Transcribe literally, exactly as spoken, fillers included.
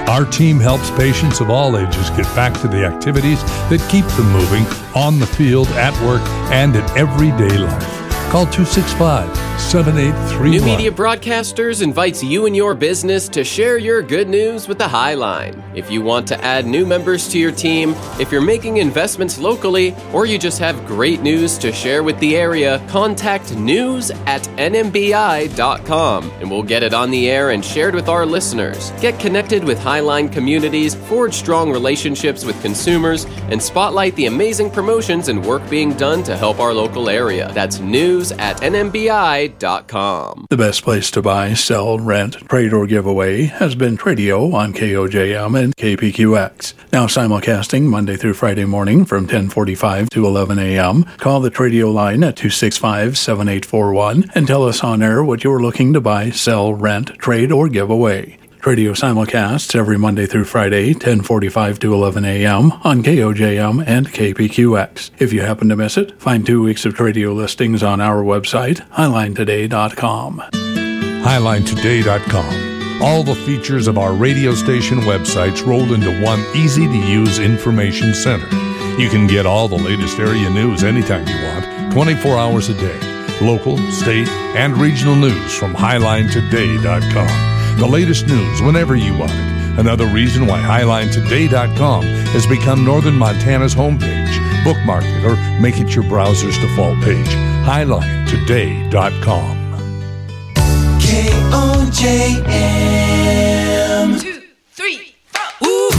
Our team helps patients of all ages get back to the activities that keep them moving on the field, at work, and in everyday life. Call two six five, seven eight three one. New Media Broadcasters invites you and your business to share your good news with the Highline. If you want to add new members to your team, if you're making investments locally, or you just have great news to share with the area, contact news at n m b i dot com and we'll get it on the air and shared with our listeners. Get connected with Highline communities, forge strong relationships with consumers, and spotlight the amazing promotions and work being done to help our local area. That's news at n m b i dot com. The best place to buy, sell, rent, trade, or give away has been Tradio on K O J M and K P Q X. Now simulcasting Monday through Friday morning from ten forty-five to eleven a.m. Call the Tradio line at two six five, seven eight four one and tell us on air what you're looking to buy, sell, rent, trade, or give away. Radio simulcasts every Monday through Friday, ten forty-five to eleven a.m. on K O J M and K P Q X. If you happen to miss it, find two weeks of Tradio listings on our website, highline today dot com. highline today dot com. All the features of our radio station websites rolled into one easy-to-use information center. You can get all the latest area news anytime you want, twenty-four hours a day. Local, state, and regional news from highline today dot com. The latest news whenever you want it. Another reason why highline today dot com has become Northern Montana's homepage. Bookmark it or make it your browser's default page. highline today dot com. K O J M